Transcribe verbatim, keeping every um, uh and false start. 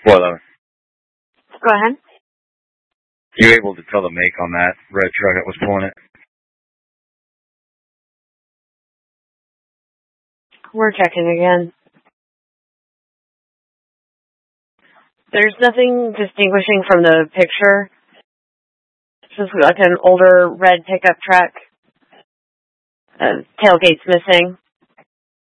Well, uh, Go ahead. you able to tell the make on that red truck that was pulling it? We're checking again. There's nothing distinguishing from the picture. It's just like an older red pickup truck. Uh, tailgate's missing.